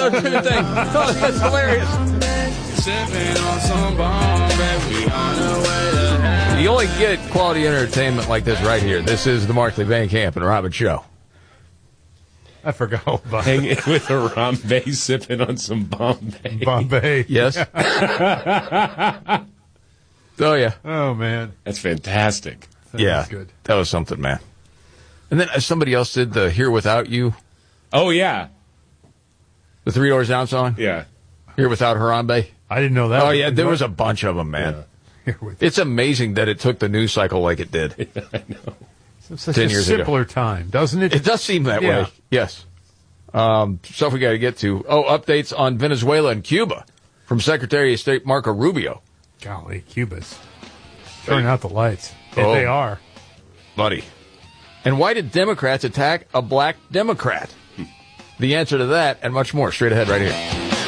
don't do the thing. Oh, that's hilarious. You only get quality entertainment like this right here. This is the Markley Van Camp and Robin Show. I forgot about Hanging with Harambe, sipping on some Bombay. Bombay. Yes. Oh, yeah. Oh, man. That's fantastic. Yeah. Good. That was something, man. And then somebody else did the Here Without You. Oh, yeah. The Three Doors Down song? Yeah. Here Without Harambe. I didn't know that. Oh, yeah, there was a bunch of them, man. Here with It's amazing that it took the news cycle like it did. I know. It's such 10 a years ago. simpler time, doesn't it? It does seem that Yeah. way. Yes. Stuff we got to get to. Oh, updates on Venezuela and Cuba from Secretary of State Marco Rubio. Golly, Cuba's turning out the lights. Oh. They are. Buddy. And why did Democrats attack a black Democrat? The answer to that and much more straight ahead right here.